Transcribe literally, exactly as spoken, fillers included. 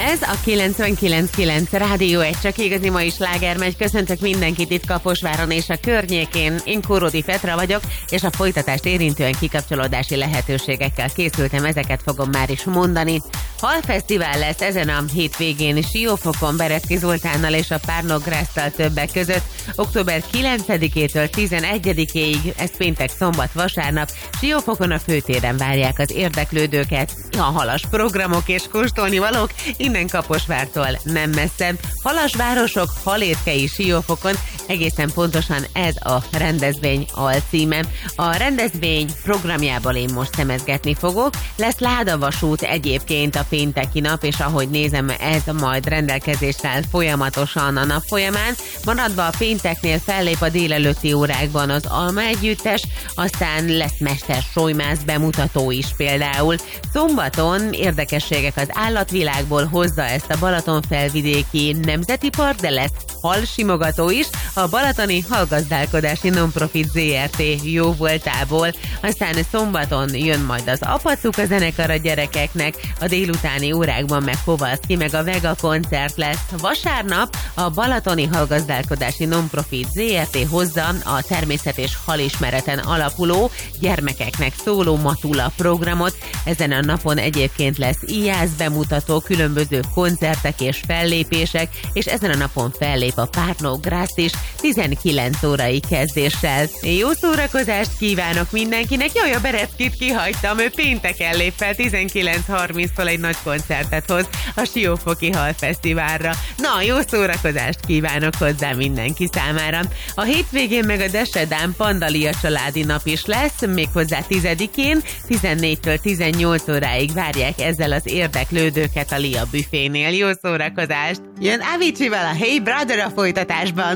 Ez a kilencvenkilenc kilenc Rádió egy, csak igazi mai sláger megy. Köszöntök mindenkit itt Kaposváron és a környékén. Én Kóródi Petra vagyok, és a folytatást érintően kikapcsolódási lehetőségekkel készültem, ezeket fogom már is mondani. Halfesztivál lesz ezen a hétvégén Siófokon Berecki Zoltánnal és a Párnográsztal többek között. október kilencedikétől tizenegyedikéig, ez péntek, szombat, vasárnap, Siófokon a főtéren várják az érdeklődőket. A halas programok és kóstolnivalók innen Kaposvártól nem messze. Halasvárosok, halétkei Siófokon, egészen pontosan ez a rendezvény alcíme. A rendezvény programjából én most szemezgetni fogok. Lesz ládavasút egyébként a pénteki nap, és ahogy nézem, ez majd rendelkezésre áll folyamatosan a nap folyamán. Maradva a pénteknél fellép a délelőtti órákban az Alma Együttes, aztán lesz Mester Solymász bemutató is például. Szombaton érdekességek az állatvilágból hozza ezt a Balatonfelvidéki Nemzeti Park, de lesz halsimogató is a Balatoni Hallgazdálkodási Nonprofit zé er té jóvoltából. Aztán szombaton jön majd az Apacuka zenekar a gyerekeknek, a délutáni órákban meg Kovalszki meg a Vega koncert lesz. Vasárnap a Balatoni Hallgazdálkodási Nonprofit zé er té hozza a természet és halismereten alapuló gyermekeknek szóló Matula programot. Ezen a napon egyébként lesz íjász bemutató, különböző koncertek és fellépések, és ezen a napon fellép a Párnográszt is tizenkilenc órai kezdéssel. Jó szórakozást kívánok mindenkinek! Jaj, a Bereckit kihagytam, ő pénteken lép fel tizenkilenc harminctól egy nagy koncertet hoz a Siófoki Halfesztiválra. Na, jó szórakozást kívánok hozzá mindenki számára. A hétvégén meg a Desedán Pandalia családi nap is lesz, méghozzá tizedikén, tizennégytől tizennyolc óráig várják ezzel az érdeklődőket a Lia büfénél. Jó szórakozást! Jön Aviciival a Hey Brother a folytatásban!